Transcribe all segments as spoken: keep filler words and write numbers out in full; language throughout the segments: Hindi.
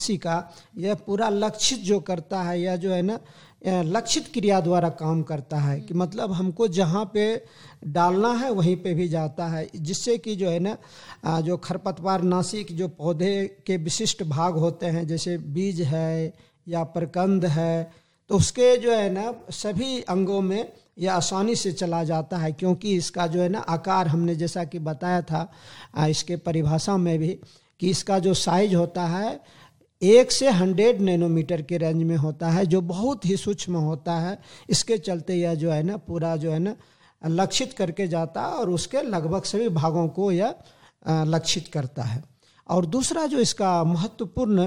कृषि का यह पूरा लक्षित जो करता है, या जो है ना लक्षित क्रिया द्वारा काम करता है, कि मतलब हमको जहाँ पे डालना है वहीं पे भी जाता है, जिससे कि जो है ना जो खरपतवार नाशी जो पौधे के विशिष्ट भाग होते हैं, जैसे बीज है या प्रकंद है, तो उसके जो है ना सभी अंगों में यह आसानी से चला जाता है, क्योंकि इसका जो है ना आकार हमने जैसा कि बताया था इसके परिभाषा में भी, कि इसका जो साइज होता है एक से हंड्रेड नैनोमीटर के रेंज में होता है, जो बहुत ही सूक्ष्म होता है। इसके चलते यह जो है ना पूरा जो है ना लक्षित करके जाता है और उसके लगभग सभी भागों को यह लक्षित करता है। और दूसरा जो इसका महत्वपूर्ण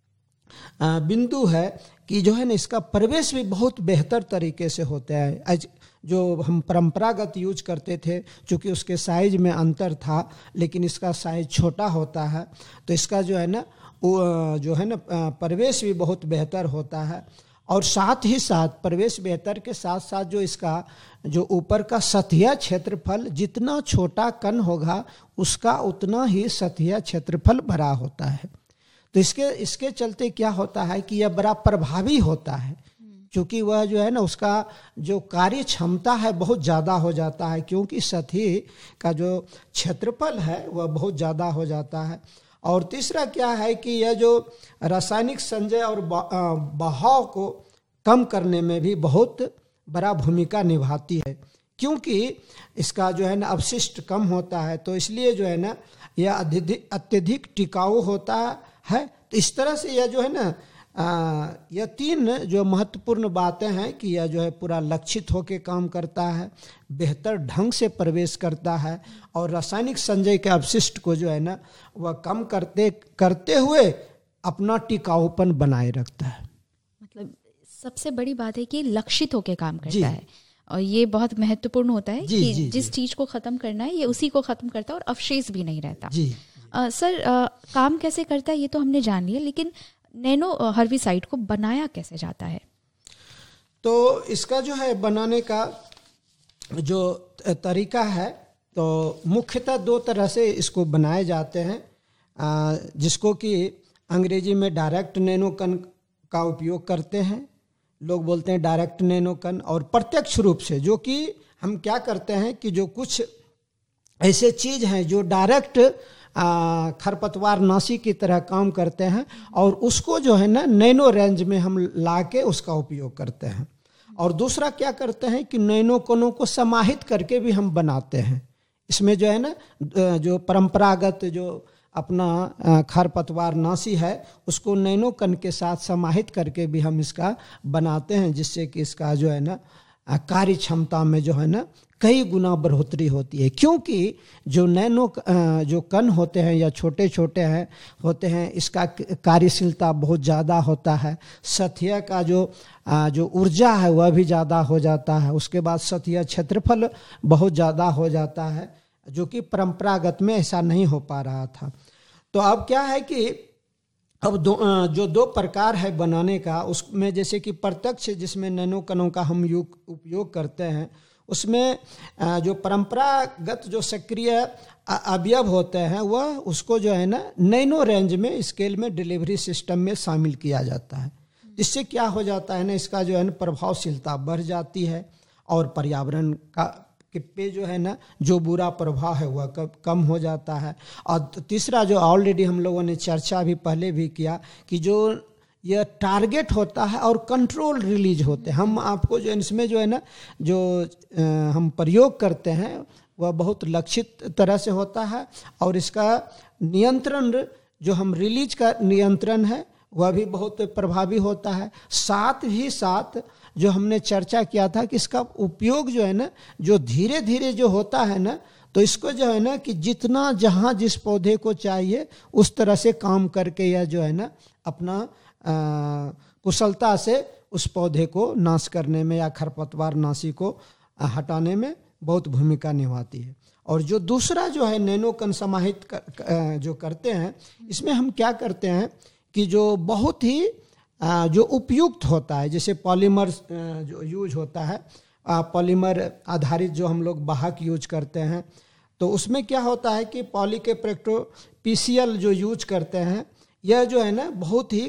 बिंदु है कि जो है ना इसका प्रवेश भी बहुत बेहतर तरीके से होता है। जो हम परंपरागत यूज करते थे, चूँकि उसके साइज में अंतर था, लेकिन इसका साइज छोटा होता है, तो इसका जो है ना जो है ना प्रवेश भी बहुत बेहतर होता है। और साथ ही साथ प्रवेश बेहतर के साथ साथ जो इसका जो ऊपर का सतहिया क्षेत्रफल, जितना छोटा कण होगा उसका उतना ही सतहिया क्षेत्रफल बड़ा होता है। तो इसके इसके चलते क्या होता है कि यह बड़ा प्रभावी होता है, क्योंकि वह जो है ना उसका जो कार्य क्षमता है बहुत ज़्यादा हो जाता है, क्योंकि सतही का जो क्षेत्रफल है वह बहुत ज़्यादा हो जाता है। और तीसरा क्या है कि यह जो रासायनिक संचय और बहाव को कम करने में भी बहुत बड़ा भूमिका निभाती है, क्योंकि इसका जो है ना अपशिष्ट कम होता है, तो इसलिए जो है ना यह अत्यधिक टिकाऊ होता है। तो इस तरह से यह जो है ना यह तीन जो महत्वपूर्ण बातें हैं कि यह जो है पूरा लक्षित होकर काम करता है, बेहतर ढंग से प्रवेश करता है, और रासायनिक संचय के अपशिष्ट को जो है ना वह कम करते करते हुए अपना टिकाऊपन बनाए रखता है। मतलब सबसे बड़ी बात है कि लक्षित होकर काम करता है, और ये बहुत महत्वपूर्ण होता है जी, कि जी, जिस चीज को खत्म करना है ये उसी को खत्म करता है और अवशेष भी नहीं रहता। जी, आ, सर आ, काम कैसे करता है ये तो हमने जान लिया, लेकिन नैनो हर्बिसाइड को बनाया कैसे जाता है? तो इसका जो है बनाने का जो तरीका है, तो मुख्यतः दो तरह से इसको बनाए जाते हैं, जिसको कि अंग्रेजी में डायरेक्ट नैनोकण का उपयोग करते हैं, लोग बोलते हैं डायरेक्ट नैनोकण, और प्रत्यक्ष रूप से जो कि हम क्या करते हैं कि जो कुछ ऐसे चीज़ हैं जो डायरेक्ट खरपतवार नाशी की तरह काम करते हैं, और उसको जो है ना नैनो रेंज में हम ला के उसका उपयोग करते हैं। और दूसरा क्या करते हैं कि नैनो कणों को समाहित करके भी हम बनाते हैं। इसमें जो है ना जो परंपरागत जो अपना खरपतवार नाशी है उसको नैनो कण के साथ समाहित करके भी हम इसका बनाते हैं, जिससे कि इसका जो है ना कार्य क्षमता में जो है ना कई गुना बढ़ोतरी होती है, क्योंकि जो नैनो जो कण होते हैं या छोटे छोटे हैं होते हैं, इसका कार्यशीलता बहुत ज़्यादा होता है, सतहिया का जो जो ऊर्जा है वह भी ज़्यादा हो जाता है, उसके बाद सतहिया क्षेत्रफल बहुत ज़्यादा हो जाता है, जो कि परंपरागत में ऐसा नहीं हो पा रहा था। तो अब क्या है कि अब दो जो दो प्रकार है बनाने का, उसमें जैसे कि प्रत्यक्ष जिसमें नैनो कणों का हम उपयोग करते हैं, उसमें जो परंपरागत जो सक्रिय अवयव होते हैं वह उसको जो है ना नैनो रेंज में स्केल में डिलीवरी सिस्टम में शामिल किया जाता है। इससे क्या हो जाता है ना, इसका जो है ना प्रभावशीलता बढ़ जाती है, और पर्यावरण का पे जो है ना जो बुरा प्रभाव है वह कम हो जाता है। और तीसरा जो ऑलरेडी हम लोगों ने चर्चा भी पहले भी किया कि जो यह टारगेट होता है और कंट्रोल रिलीज होते हैं, हम आपको जो इसमें जो है ना जो आ, हम प्रयोग करते हैं वह बहुत लक्षित तरह से होता है, और इसका नियंत्रण जो हम रिलीज का नियंत्रण है वह भी बहुत प्रभावी होता है। साथ ही साथ जो हमने चर्चा किया था कि इसका उपयोग जो है ना जो धीरे धीरे जो होता है ना, तो इसको जो है ना कि जितना जहाँ जिस पौधे को चाहिए उस तरह से काम करके यह जो है ना अपना कुशलता से उस पौधे को नाश करने में या खरपतवार नाशी को हटाने में बहुत भूमिका निभाती है। और जो दूसरा जो है नैनो कण समाहित कर, जो करते हैं, इसमें हम क्या करते हैं कि जो बहुत ही जो उपयुक्त होता है, जैसे पॉलीमर जो यूज होता है, पॉलीमर आधारित जो हम लोग वाहक यूज करते हैं, तो उसमें क्या होता है कि पॉली के प्रेक्टो पीसीएल जो यूज करते हैं, यह जो है ना बहुत ही